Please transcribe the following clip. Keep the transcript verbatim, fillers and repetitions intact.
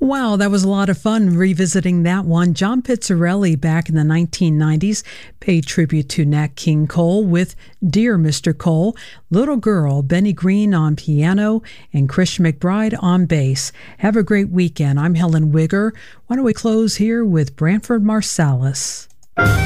Wow, that was a lot of fun revisiting that one. John Pizzarelli back in the nineteen nineties paid tribute to Nat King Cole with Dear Mister Cole, Little Girl, Benny Green on piano, and Chris McBride on bass. Have a great weekend. I'm Helen Wigger. Why don't we close here with Branford Marsalis?